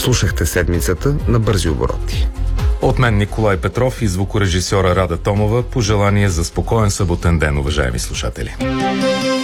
Слушахте седмицата на Бързи обороти. От мен Николай Петров и звукорежисьора Рада Томова пожелание за спокоен съботен ден, уважаеми слушатели.